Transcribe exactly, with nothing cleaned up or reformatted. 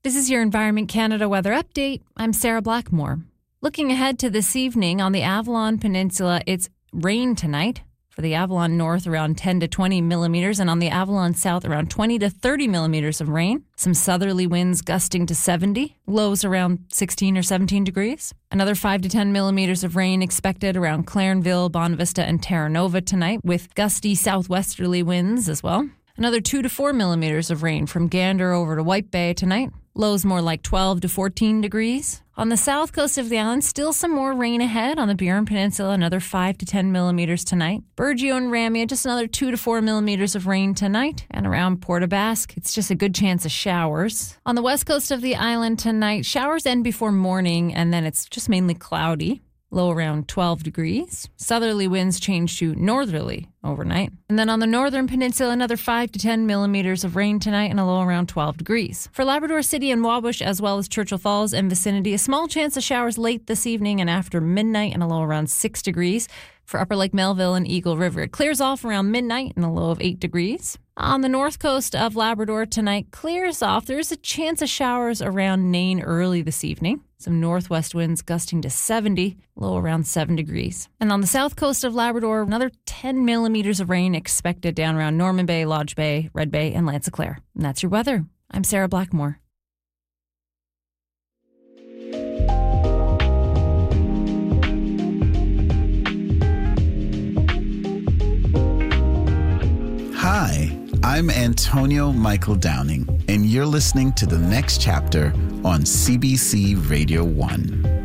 This is your Environment Canada weather update. I'm Sarah Blackmore. Looking ahead to this evening on the Avalon Peninsula, it's rain tonight. For the Avalon North, around ten to twenty millimeters, and on the Avalon South, around twenty to thirty millimeters of rain. Some southerly winds gusting to seventy, lows around sixteen or seventeen degrees. Another five to ten millimeters of rain expected around Clarenville, Bonavista, and Terra Nova tonight, with gusty southwesterly winds as well. Another two to four millimeters of rain from Gander over to White Bay tonight. Lows more like twelve to fourteen degrees. On the south coast of the island, still some more rain ahead. On the Burin Peninsula, another five to ten millimeters tonight. Burgeo and Ramia, just another two to four millimeters of rain tonight. And around Port aux Basques, it's just a good chance of showers. On the west coast of the island tonight, showers end before morning, and then it's just mainly cloudy. Low around twelve degrees. Southerly winds change to northerly overnight. And then on the northern peninsula, another five to ten millimeters of rain tonight and a low around twelve degrees. For Labrador City and Wabush, as well as Churchill Falls and vicinity, a small chance of showers late this evening and after midnight and a low around six degrees. For Upper Lake Melville and Eagle River, it clears off around midnight and a low of eight degrees. On the north coast of Labrador tonight, clears off. There is a chance of showers around Nain early this evening. Some northwest winds gusting to seventy, low around seven degrees. And on the south coast of Labrador, another ten millimeters of rain expected down around Norman Bay, Lodge Bay, Red Bay, and Lanziclare. And that's your weather. I'm Sarah Blackmore. Hi, I'm Antonio Michael Downing, and you're listening to The Next Chapter on C B C Radio one.